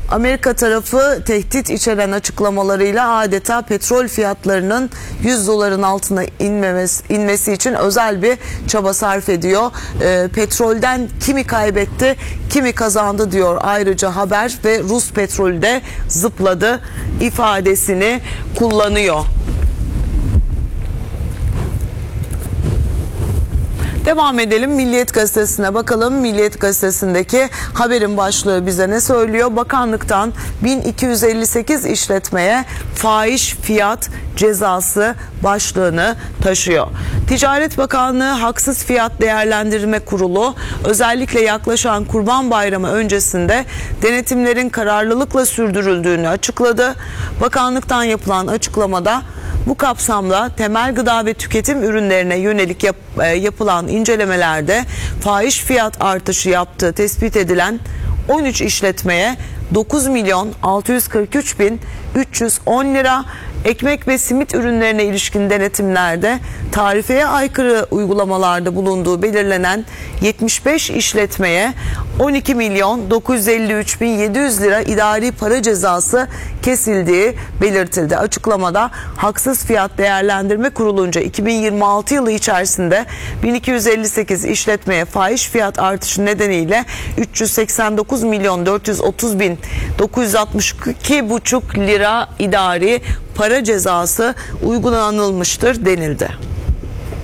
Amerika tarafı tehdit içeren açıklamalarıyla adeta petrol fiyatlarının 100 doların altına inmesi için özel bir çaba sarf ediyor. Petrolden kimi kaybetti, kimi kazandı diyor ayrıca haber ve Rus petrolü de zıpladı ifadesini kullanıyor. Devam edelim, Milliyet Gazetesi'ne bakalım. Milliyet Gazetesi'ndeki haberin başlığı bize ne söylüyor? Bakanlıktan 1258 işletmeye fahiş fiyat cezası başlığını taşıyor. Ticaret Bakanlığı Haksız Fiyat Değerlendirme Kurulu özellikle yaklaşan Kurban Bayramı öncesinde denetimlerin kararlılıkla sürdürüldüğünü açıkladı. Bakanlıktan yapılan açıklamada bu kapsamda temel gıda ve tüketim ürünlerine yönelik yapılan incelemelerde fahiş fiyat artışı yaptığı tespit edilen 13 işletmeye 9.643.310 lira, ekmek ve simit ürünlerine ilişkin denetimlerde tarifeye aykırı uygulamalarda bulunduğu belirlenen 75 işletmeye 12.953.700 lira idari para cezası kesildiği belirtildi. Açıklamada Haksız Fiyat Değerlendirme Kurulu'nca 2026 yılı içerisinde 1258 işletmeye fahiş fiyat artışı nedeniyle 389.430.962,5 lira idari para cezası uygulanılmıştır denildi.